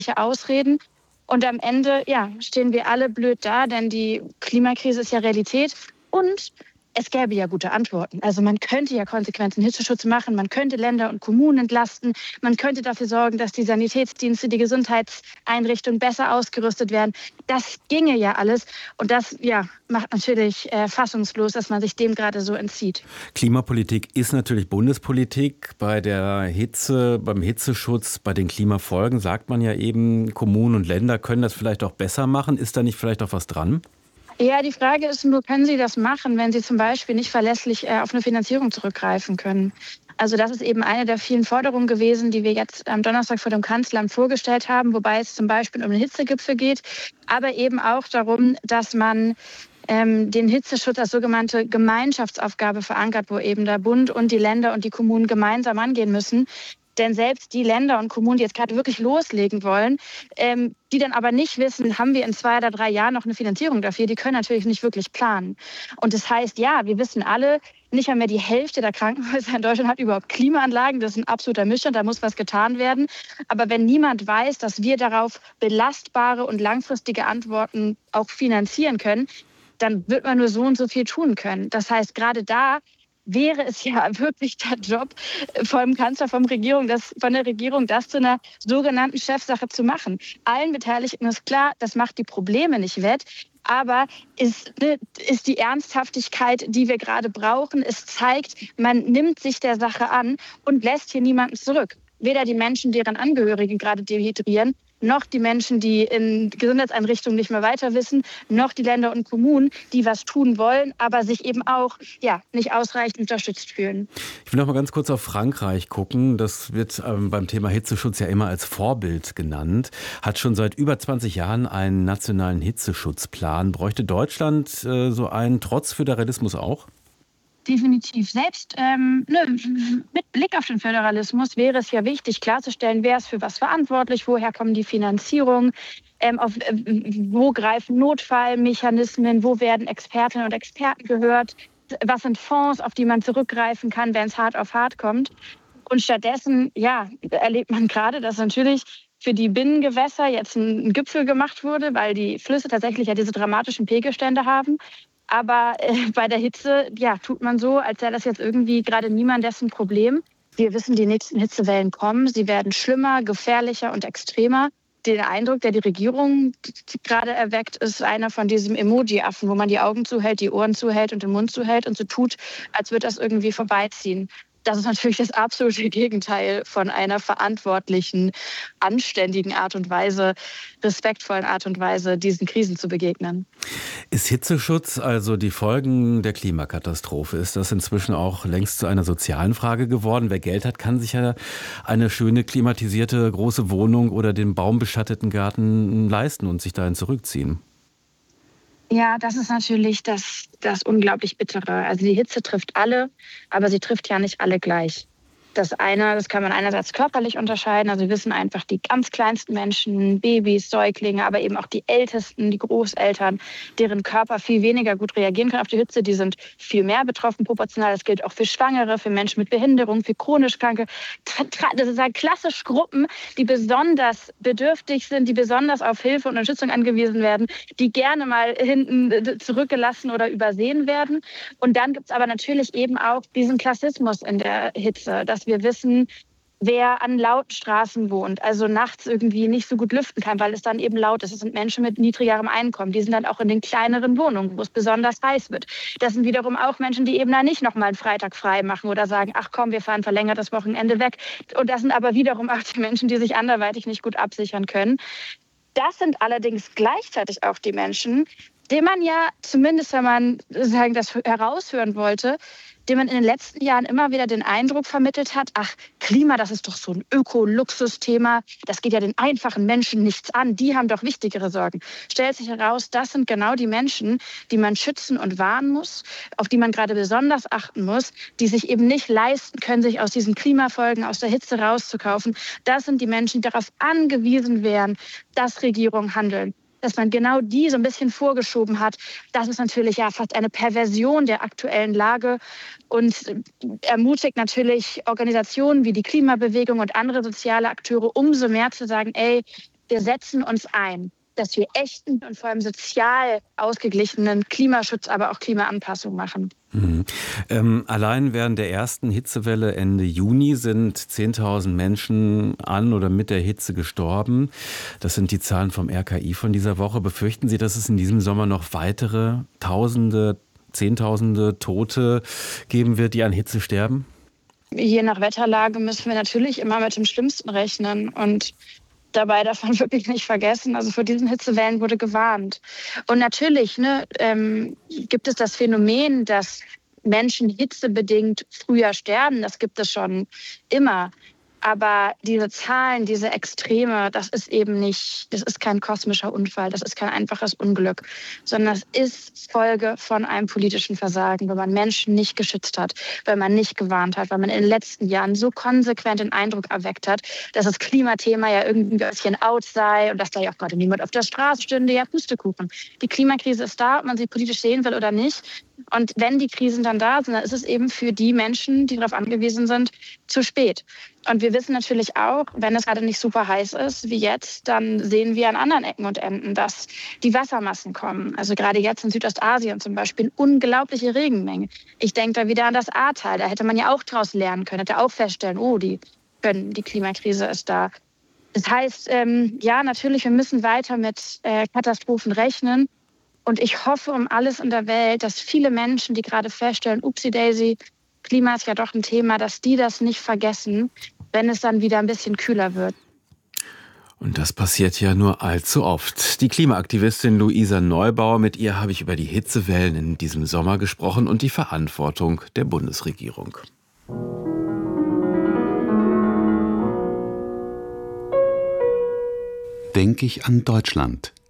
Ausreden. Und am Ende, stehen wir alle blöd da, denn die Klimakrise ist ja Realität. Und es gäbe ja gute Antworten. Also man könnte ja konsequenten Hitzeschutz machen, man könnte Länder und Kommunen entlasten, man könnte dafür sorgen, dass die Sanitätsdienste, die Gesundheitseinrichtungen besser ausgerüstet werden. Das ginge ja alles. Und das macht natürlich fassungslos, dass man sich dem gerade so entzieht. Klimapolitik ist natürlich Bundespolitik. Bei der Hitze, beim Hitzeschutz, bei den Klimafolgen sagt man ja eben, Kommunen und Länder können das vielleicht auch besser machen. Ist da nicht vielleicht auch was dran? Ja, die Frage ist nur, können Sie das machen, wenn Sie zum Beispiel nicht verlässlich auf eine Finanzierung zurückgreifen können? Also das ist eben eine der vielen Forderungen gewesen, die wir jetzt am Donnerstag vor dem Kanzleramt vorgestellt haben, wobei es zum Beispiel um den Hitzegipfel geht, aber eben auch darum, dass man den Hitzeschutz als sogenannte Gemeinschaftsaufgabe verankert, wo eben der Bund und die Länder und die Kommunen gemeinsam angehen müssen. Denn selbst die Länder und Kommunen, die jetzt gerade wirklich loslegen wollen, die dann aber nicht wissen, haben wir in 2 oder 3 Jahren noch eine Finanzierung dafür, die können natürlich nicht wirklich planen. Und das heißt, wir wissen alle, nicht einmal die Hälfte der Krankenhäuser in Deutschland hat überhaupt Klimaanlagen. Das ist ein absoluter Missstand, da muss was getan werden. Aber wenn niemand weiß, dass wir darauf belastbare und langfristige Antworten auch finanzieren können, dann wird man nur so und so viel tun können. Das heißt, gerade da wäre es ja wirklich der Job vom Kanzler, von der Regierung, das zu einer sogenannten Chefsache zu machen. Allen Beteiligten ist klar, das macht die Probleme nicht wett. Aber ist die Ernsthaftigkeit, die wir gerade brauchen. Es zeigt, man nimmt sich der Sache an und lässt hier niemanden zurück. Weder die Menschen, deren Angehörige gerade dehydrieren, noch die Menschen, die in Gesundheitseinrichtungen nicht mehr weiter wissen, noch die Länder und Kommunen, die was tun wollen, aber sich eben auch nicht ausreichend unterstützt fühlen. Ich will noch mal ganz kurz auf Frankreich gucken. Das wird beim Thema Hitzeschutz ja immer als Vorbild genannt. Hat schon seit über 20 Jahren einen nationalen Hitzeschutzplan. Bräuchte Deutschland so einen trotz Föderalismus auch? Definitiv. Selbst mit Blick auf den Föderalismus wäre es ja wichtig, klarzustellen, wer ist für was verantwortlich, woher kommen die Finanzierungen, wo greifen Notfallmechanismen, wo werden Expertinnen und Experten gehört, was sind Fonds, auf die man zurückgreifen kann, wenn es hart auf hart kommt. Und stattdessen, erlebt man gerade, dass natürlich für die Binnengewässer jetzt ein Gipfel gemacht wurde, weil die Flüsse tatsächlich ja diese dramatischen Pegelstände haben. Aber bei der Hitze, tut man so, als sei das jetzt irgendwie gerade niemandessen Problem. Wir wissen, die nächsten Hitzewellen kommen. Sie werden schlimmer, gefährlicher und extremer. Der Eindruck, der die Regierung gerade erweckt, ist einer von diesem Emoji-Affen, wo man die Augen zuhält, die Ohren zuhält und den Mund zuhält und so tut, als würde das irgendwie vorbeiziehen. Das ist natürlich das absolute Gegenteil von einer verantwortlichen, anständigen Art und Weise, respektvollen Art und Weise, diesen Krisen zu begegnen. Ist Hitzeschutz, also die Folgen der Klimakatastrophe, ist das inzwischen auch längst zu einer sozialen Frage geworden? Wer Geld hat, kann sich ja eine schöne klimatisierte große Wohnung oder den baumbeschatteten Garten leisten und sich dahin zurückziehen. Ja, das ist natürlich das unglaublich Bittere. Also die Hitze trifft alle, aber sie trifft ja nicht alle gleich. Das kann man einerseits körperlich unterscheiden. Also wir wissen einfach, die ganz kleinsten Menschen, Babys, Säuglinge, aber eben auch die Ältesten, die Großeltern, deren Körper viel weniger gut reagieren können auf die Hitze, die sind viel mehr betroffen proportional. Das gilt auch für Schwangere, für Menschen mit Behinderung, für chronisch Kranke. Das sind halt klassisch Gruppen, die besonders bedürftig sind, die besonders auf Hilfe und Unterstützung angewiesen werden, die gerne mal hinten zurückgelassen oder übersehen werden. Und dann gibt es aber natürlich eben auch diesen Klassismus in der Hitze, dass wir wissen, wer an lauten Straßen wohnt, also nachts irgendwie nicht so gut lüften kann, weil es dann eben laut ist. Das sind Menschen mit niedrigerem Einkommen. Die sind dann auch in den kleineren Wohnungen, wo es besonders heiß wird. Das sind wiederum auch Menschen, die eben da nicht nochmal einen Freitag frei machen oder sagen, ach komm, wir fahren verlängert das Wochenende weg. Und das sind aber wiederum auch die Menschen, die sich anderweitig nicht gut absichern können. Das sind allerdings gleichzeitig auch die Menschen, denen man ja zumindest, wenn man sozusagen das heraushören wollte, dem man in den letzten Jahren immer wieder den Eindruck vermittelt hat, ach, Klima, das ist doch so ein Öko-Luxus-Thema, das geht ja den einfachen Menschen nichts an, die haben doch wichtigere Sorgen. Stellt sich heraus, das sind genau die Menschen, die man schützen und warnen muss, auf die man gerade besonders achten muss, die sich eben nicht leisten können, sich aus diesen Klimafolgen, aus der Hitze rauszukaufen. Das sind die Menschen, die darauf angewiesen wären, dass Regierungen handeln. Dass man genau die so ein bisschen vorgeschoben hat, das ist natürlich ja fast eine Perversion der aktuellen Lage und ermutigt natürlich Organisationen wie die Klimabewegung und andere soziale Akteure umso mehr zu sagen, ey, wir setzen uns ein, dass wir echten und vor allem sozial ausgeglichenen Klimaschutz, aber auch Klimaanpassung machen. Allein während der ersten Hitzewelle Ende Juni sind 10.000 Menschen an oder mit der Hitze gestorben. Das sind die Zahlen vom RKI von dieser Woche. Befürchten Sie, dass es in diesem Sommer noch weitere Tausende, Zehntausende Tote geben wird, die an Hitze sterben? Je nach Wetterlage müssen wir natürlich immer mit dem Schlimmsten rechnen und dabei darf man wirklich nicht vergessen, also vor diesen Hitzewellen wurde gewarnt. Und natürlich gibt es das Phänomen, dass Menschen hitzebedingt früher sterben. Das gibt es schon immer. Aber diese Zahlen, diese Extreme, das ist kein kosmischer Unfall, das ist kein einfaches Unglück, sondern das ist Folge von einem politischen Versagen, weil man Menschen nicht geschützt hat, weil man nicht gewarnt hat, weil man in den letzten Jahren so konsequent den Eindruck erweckt hat, dass das Klimathema ja irgendwie ein bisschen out sei und dass da ja auch gerade niemand auf der Straße stünde, ja Pustekuchen. Die Klimakrise ist da, ob man sie politisch sehen will oder nicht. Und wenn die Krisen dann da sind, dann ist es eben für die Menschen, die darauf angewiesen sind, zu spät. Und wir wissen natürlich auch, wenn es gerade nicht super heiß ist wie jetzt, dann sehen wir an anderen Ecken und Enden, dass die Wassermassen kommen. Also gerade jetzt in Südostasien zum Beispiel unglaubliche Regenmengen. Ich denke da wieder an das Ahrtal. Da hätte man ja auch draus lernen können, hätte auch feststellen, die Klimakrise ist da. Das heißt, ja, natürlich, wir müssen weiter mit Katastrophen rechnen. Und ich hoffe um alles in der Welt, dass viele Menschen, die gerade feststellen, upsi-daisy, Klima ist ja doch ein Thema, dass die das nicht vergessen, wenn es dann wieder ein bisschen kühler wird. Und das passiert ja nur allzu oft. Die Klimaaktivistin Luisa Neubauer, mit ihr habe ich über die Hitzewellen in diesem Sommer gesprochen und die Verantwortung der Bundesregierung. Denke ich an Deutschland.